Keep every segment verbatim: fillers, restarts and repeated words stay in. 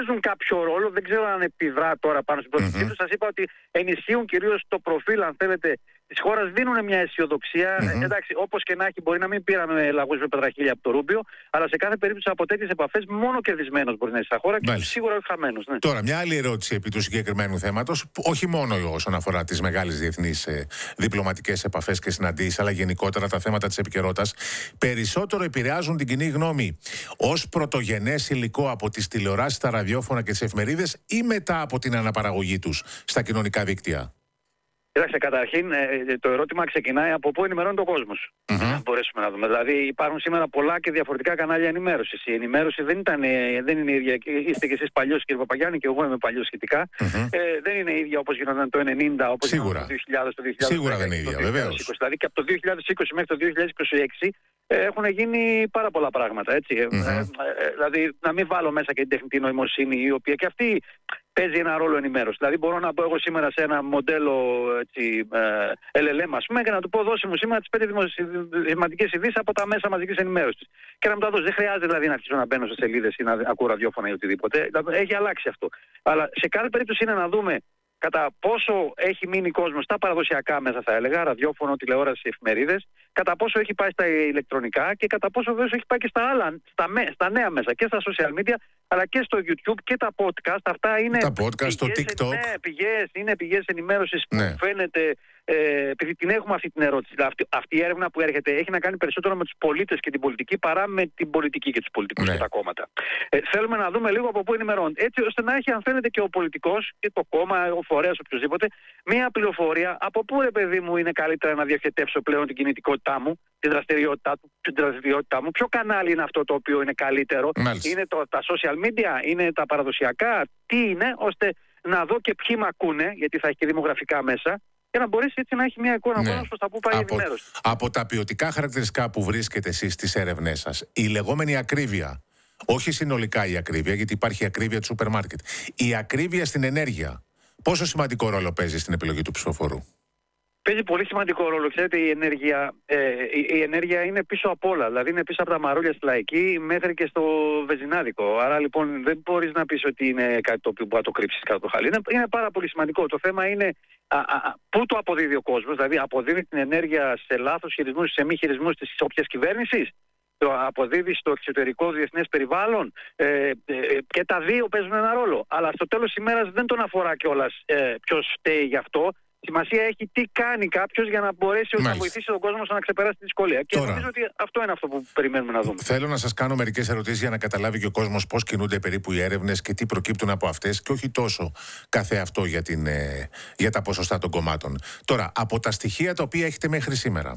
παίζουν κάποιο ρόλο, δεν ξέρω αν επιδρά τώρα πάνω στην προσοχή του. Σας είπα ότι ενισχύουν κυρίως το προφίλ, αν θέλετε, της χώρας, δίνουν μια αισιοδοξία. Mm-hmm. Ε, εντάξει, όπως και να έχει, μπορεί να μην πήραμε λαγούς με πετραχίλια από το Ρούμπιο, αλλά σε κάθε περίπτωση από τέτοιες επαφές μόνο κερδισμένος μπορεί να είναι στα χώρα και Μάλιστα. σίγουρα όχι χαμένος. Ναι. Τώρα, μια άλλη ερώτηση επί του συγκεκριμένου θέματος, όχι μόνο όσον αφορά τις μεγάλες διεθνείς ε, διπλωματικές επαφές και συναντήσεις, αλλά γενικότερα τα θέματα της επικαιρότητας, περισσότερο επηρεάζουν την κοινή γνώμη ως πρωτογενές υλικό από τις τηλεοράσεις, τα ραδιόφωνα και τις εφημερίδες ή μετά από την αναπαραγωγή τους στα κοινωνικά δίκτυα? Κοιτάξτε, καταρχήν το ερώτημα ξεκινάει από πού ενημερώνει ο κόσμος. Mm-hmm. Να μπορέσουμε να δούμε. Δηλαδή, υπάρχουν σήμερα πολλά και διαφορετικά κανάλια ενημέρωσης. Η ενημέρωση δεν, ήταν, δεν είναι ίδια. Είστε και εσείς παλιός, κύριε Παπαγιάννη, και εγώ είμαι παλιός σχετικά. Mm-hmm. Ε, δεν είναι ίδια όπως γινόταν το ενενήντα, όπως Σίγουρα. γινόταν το δύο χιλιάδες, το δύο χιλιάδες. Σίγουρα δεν είναι ίδια, βεβαίως. Δηλαδή, και από το δύο χιλιάδες είκοσι μέχρι το δύο χιλιάδες είκοσι έξι ε, έχουν γίνει πάρα πολλά πράγματα. Έτσι. Mm-hmm. Ε, ε, δηλαδή, να μην βάλω μέσα και την τεχνητή νοημοσύνη, η οποία και αυτή παίζει ένα ρόλο ενημέρωση. Δηλαδή, μπορώ να πω εγώ σήμερα σε ένα μοντέλο έτσι, ε, ελ ελ εμ, ας πούμε, και να του πω: δώσε μου σήμερα τις πέντε δημοσιογραφικές ειδήσεις από τα μέσα μαζικής ενημέρωσης. Και να μου τα δώσει. Δεν χρειάζεται δηλαδή να αρχίσω να μπαίνω σε σελίδες ή να ακούω ραδιόφωνα ή οτιδήποτε. Έχει αλλάξει αυτό. Αλλά σε κάθε περίπτωση είναι να δούμε κατά πόσο έχει μείνει κόσμο στα παραδοσιακά μέσα, θα έλεγα, ραδιόφωνο, τηλεόραση, εφημερίδες, κατά πόσο έχει πάει στα ηλεκτρονικά και κατά πόσο βέβαια έχει πάει και στα άλλα, στα, στα νέα μέσα, και στα social media, αλλά και στο YouTube και τα podcast. Αυτά είναι τα podcast, το TikTok. Ναι, πηγές, είναι πηγές ενημέρωσης που ναι. φαίνεται, ε, επειδή την έχουμε αυτή την ερώτηση. Αυτή, αυτή η έρευνα που έρχεται έχει να κάνει περισσότερο με τους πολίτες και την πολιτική παρά με την πολιτική και τους πολιτικούς, ναι, και τα κόμματα. Ε, θέλουμε να δούμε λίγο από πού ενημερώνεται. Έτσι ώστε να έχει, αν θέλετε, και ο πολιτικός και το κόμμα, ο φορέας, οποιοδήποτε, μία πληροφορία από πού, ρε παιδί μου, είναι καλύτερα να διοχετεύσω πλέον την κινητικότητά μου, την δραστηριότητά, την δραστηριότητά μου, ποιο κανάλι είναι αυτό το οποίο είναι καλύτερο. Μάλιστα. Είναι το, τα social media, είναι τα παραδοσιακά, τι είναι, ώστε να δω και ποιοι με ακούνε, γιατί θα έχει και δημογραφικά μέσα, και να μπορέσει έτσι να έχει μια εικόνα, ναι, μόνο προς τα που πάει από, η ενημέρωση. Από τα ποιοτικά χαρακτηριστικά που βρίσκετε εσείς στις έρευνές σας, η λεγόμενη ακρίβεια, όχι συνολικά η ακρίβεια, γιατί υπάρχει η ακρίβεια του σούπερ μάρκετ, η ακρίβεια στην ενέργεια, πόσο σημαντικό ρόλο παίζει στην επιλογή του ψηφοφόρου? Παίζει πολύ σημαντικό ρόλο. Ξέρετε, η ενέργεια, ε, η, η ενέργεια είναι πίσω απ' όλα. Δηλαδή είναι πίσω από τα μαρούλια στη Λαϊκή μέχρι και στο βενζινάδικο. Άρα λοιπόν δεν μπορείς να πεις ότι είναι κάτι το οποίο μπορεί να το κρύψεις κάτω το χαλί. Είναι, είναι πάρα πολύ σημαντικό. Το θέμα είναι α, α, πού το αποδίδει ο κόσμος. Δηλαδή αποδίδει την ενέργεια σε λάθος χειρισμούς, σε μη χειρισμούς της όποιας κυβέρνησης. Το αποδίδει στο εξωτερικό διεθνές περιβάλλον. Ε, ε, και τα δύο παίζουν ένα ρόλο. Αλλά στο τέλος της ημέρας δεν τον αφορά κιόλας ε, ποιος φταίει γι' αυτό. Σημασία έχει τι κάνει κάποιος για να μπορέσει, μάλιστα, να βοηθήσει τον κόσμο να ξεπεράσει τη δυσκολία. Και τώρα, νομίζω ότι αυτό είναι αυτό που περιμένουμε να δούμε. Θέλω να σας κάνω μερικές ερωτήσεις για να καταλάβει και ο κόσμος πώς κινούνται περίπου οι έρευνες και τι προκύπτουν από αυτές, και όχι τόσο καθεαυτό για, την, ε, για τα ποσοστά των κομμάτων. Τώρα, από τα στοιχεία τα οποία έχετε μέχρι σήμερα,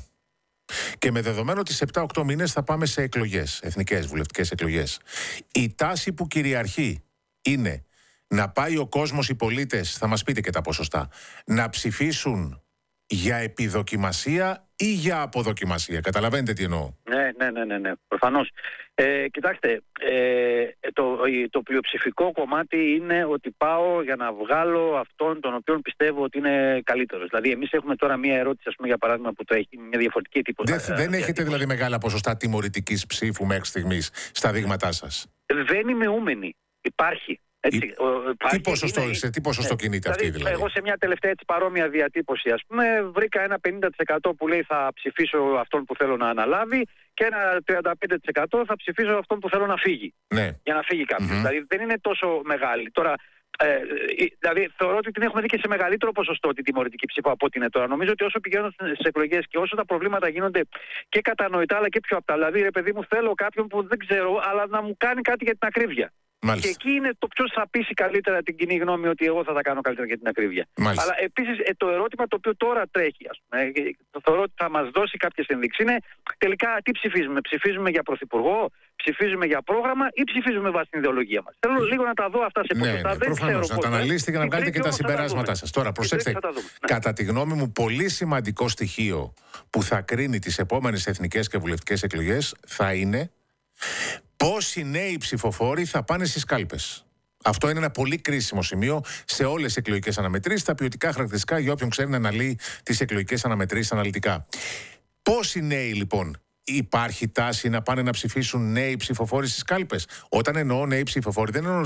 και με δεδομένο ότι σε επτά οκτώ μήνες θα πάμε σε εκλογές, εθνικές βουλευτικές εκλογές, η τάση που κυριαρχεί είναι να πάει ο κόσμος, οι πολίτες, θα μας πείτε και τα ποσοστά, να ψηφίσουν για επιδοκιμασία ή για αποδοκιμασία? Καταλαβαίνετε τι εννοώ? Ναι, ναι, ναι, ναι, ναι. Προφανώς. Ε, κοιτάξτε, ε, το, το πλειοψηφικό κομμάτι είναι ότι πάω για να βγάλω αυτόν τον οποίο πιστεύω ότι είναι καλύτερος. Δηλαδή, εμείς έχουμε τώρα μία ερώτηση, ας πούμε, για παράδειγμα, που το έχει μια διαφορετική τύπωση. Δεν, δεν έχετε δηλαδή μεγάλα ποσοστά τιμωρητικής ψήφου μέχρι στιγμής στα δείγματά σας? Δεν είμαι ούμενη. Υπάρχει. Έτσι, η... υπάρχει, τι ποσοστό, είναι... σε τι ποσοστό ε, κινείται δηλαδή, αυτή δηλαδή? Εγώ σε μια τελευταία έτσι παρόμοια διατύπωση, ας πούμε, βρήκα ένα πενήντα τοις εκατό που λέει θα ψηφίσω αυτόν που θέλω να αναλάβει και ένα τριάντα πέντε τοις εκατό θα ψηφίσω αυτόν που θέλω να φύγει. Ναι. Για να φύγει κάποιος. Mm-hmm. Δηλαδή δεν είναι τόσο μεγάλη. Τώρα, ε, δηλαδή θεωρώ ότι την έχουμε δει και σε μεγαλύτερο ποσοστό την τιμωρητική ψήφο από ό,τι είναι τώρα. Νομίζω ότι όσο πηγαίνουν στις εκλογές και όσο τα προβλήματα γίνονται και κατανοητά αλλά και πιο απτά. Δηλαδή, ρε παιδί μου, θέλω κάποιον που δεν ξέρω, αλλά να μου κάνει κάτι για την ακρίβεια. Μάλιστα. Και εκεί είναι το ποιος θα πείσει καλύτερα την κοινή γνώμη ότι εγώ θα τα κάνω καλύτερα για την ακρίβεια. Μάλιστα. Αλλά επίσης ε, το ερώτημα το οποίο τώρα τρέχει, ας πούμε, ε, το θεωρώ ότι θα μας δώσει κάποιες ενδείξεις, είναι τελικά τι ψηφίζουμε? Ψηφίζουμε για πρωθυπουργό, ψηφίζουμε για πρόγραμμα ή ψηφίζουμε βάσει την ιδεολογία μας? Θέλω λίγο να τα δω αυτά σε ποσοστά. Ναι, ναι, δεν προφανώς, ξέρω να τα αναλύσετε και να βγάλετε και τα συμπεράσματά σας. Τώρα, προσέξτε, ναι, κατά τη γνώμη μου, πολύ σημαντικό στοιχείο που θα κρίνει τις επόμενες εθνικές και βουλευτικές εκλογές θα είναι πόσοι νέοι ψηφοφόροι θα πάνε στις κάλπες. Αυτό είναι ένα πολύ κρίσιμο σημείο σε όλες τις εκλογικές αναμετρήσεις, τα ποιοτικά χαρακτηριστικά για όποιον ξέρει να αναλύει τις εκλογικές αναμετρήσεις αναλυτικά. Πόσοι νέοι λοιπόν? Υπάρχει τάση να πάνε να ψηφίσουν νέοι ψηφοφόροι στις κάλπες? Όταν εννοώ νέοι ψηφοφόροι, δεν εννοώ